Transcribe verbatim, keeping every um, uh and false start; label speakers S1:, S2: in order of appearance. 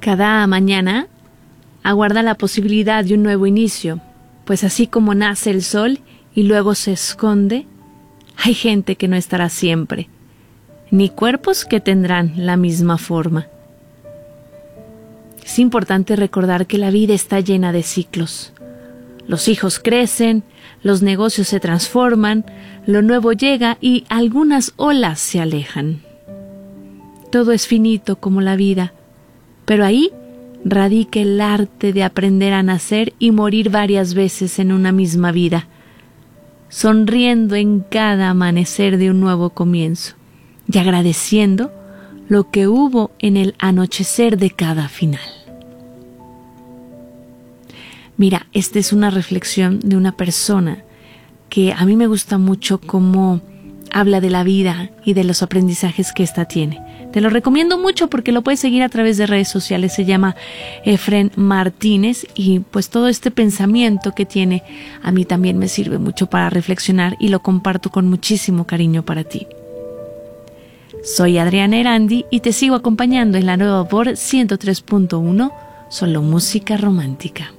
S1: Cada mañana aguarda la posibilidad de un nuevo inicio, pues así como nace el sol y luego se esconde, hay gente que no estará siempre, ni cuerpos que tendrán la misma forma. Es importante recordar que la vida está llena de ciclos. Los hijos crecen, los negocios se transforman, lo nuevo llega y algunas olas se alejan. Todo es finito como la vida, pero ahí radica el arte de aprender a nacer y morir varias veces en una misma vida, sonriendo en cada amanecer de un nuevo comienzo y agradeciendo lo que hubo en el anochecer de cada final. Mira, esta es una reflexión de una persona que a mí me gusta mucho cómo habla de la vida y de los aprendizajes que ésta tiene. Te lo recomiendo mucho porque lo puedes seguir a través de redes sociales. Se llama Efren Martínez y pues todo este pensamiento que tiene a mí también me sirve mucho para reflexionar y lo comparto con muchísimo cariño para ti. Soy Adriana Erandi y te sigo acompañando en la nueva por ciento tres punto uno, solo música romántica.